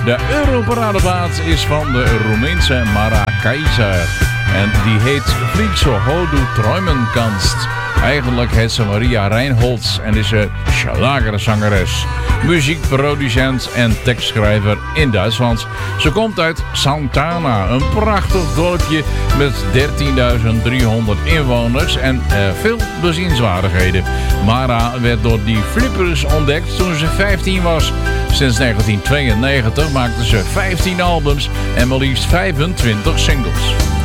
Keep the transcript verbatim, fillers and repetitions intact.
De Europaradeplaat is van de Roemeense Mara Keizer. En die heet Vlieg zo hoog du träumen kannst. Eigenlijk heet ze Maria Reinholds en is een schlagerzangeres, muziekproducent en tekstschrijver in Duitsland. Ze komt uit Santana, een prachtig dorpje met dertienduizend driehonderd inwoners en uh, veel bezienswaardigheden. Mara werd door die flippers ontdekt toen ze vijftien was. Sinds negentien tweeënnegentig maakte ze vijftien albums en maar liefst vijfentwintig singles.